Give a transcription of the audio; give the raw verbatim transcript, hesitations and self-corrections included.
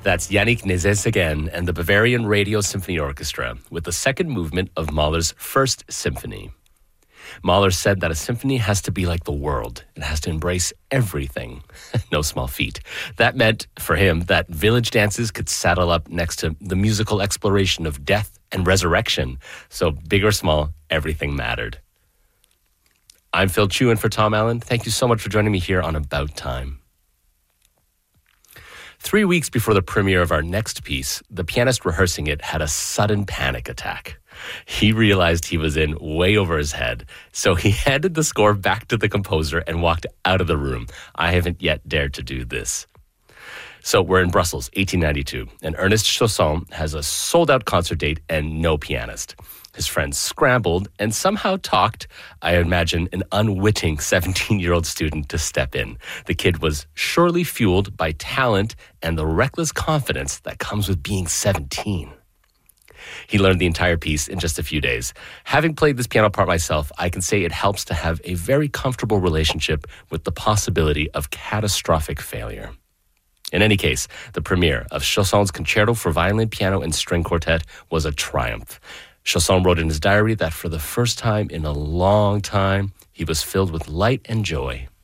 That's Yannick Nézet-Séguin and the Bavarian Radio Symphony Orchestra with the second movement of Mahler's First Symphony. Mahler said that a symphony has to be like the world. It has to embrace everything. No small feat. That meant, for him, that village dances could saddle up next to the musical exploration of death and resurrection. So big or small, everything mattered. I'm Phil Chu in for Tom Allen. Thank you so much for joining me here on About Time. Three weeks before the premiere of our next piece, the pianist rehearsing it had a sudden panic attack. He realized he was in way over his head, so he handed the score back to the composer and walked out of the room. I haven't yet dared to do this. So we're in Brussels, eighteen ninety-two, and Ernest Chausson has a sold-out concert date and no pianist. His friends scrambled and somehow talked, I imagine, an unwitting seventeen-year-old student to step in. The kid was surely fueled by talent and the reckless confidence that comes with being seventeen. He learned the entire piece in just a few days. Having played this piano part myself, I can say it helps to have a very comfortable relationship with the possibility of catastrophic failure. In any case, the premiere of Chausson's Concerto for Violin, Piano, and String Quartet was a triumph. Chausson wrote in his diary that for the first time in a long time, he was filled with light and joy.